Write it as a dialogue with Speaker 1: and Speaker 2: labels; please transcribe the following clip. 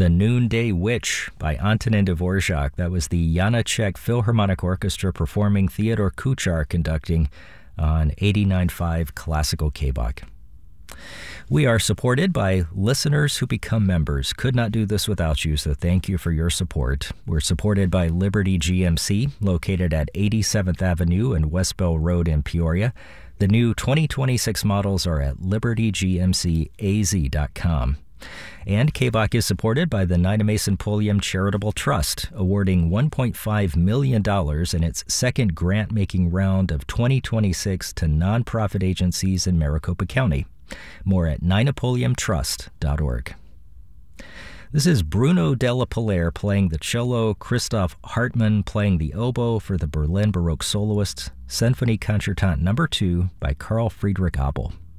Speaker 1: The Noonday Witch by Antonin Dvorak. That was the Janacek Philharmonic Orchestra performing, Theodore Kuchar conducting on 89.5 Classical KBOK. We are supported by listeners who become members. Could not do this without you, so thank you for your support. We're supported by Liberty GMC, located at 87th Avenue and West Bell Road in Peoria. The new 2026 models are at libertygmcaz.com. And KBOK is supported by the Nina Mason Pulliam Charitable Trust, awarding $1.5 million in its second grant-making round of 2026 to nonprofit agencies in Maricopa County. More at ninapulliamtrust.org. This is Bruno Della Pillaire playing the cello, Christoph Hartmann playing the oboe for the Berlin Baroque Soloists, Symphony Concertante No. 2 by Carl Friedrich Abel.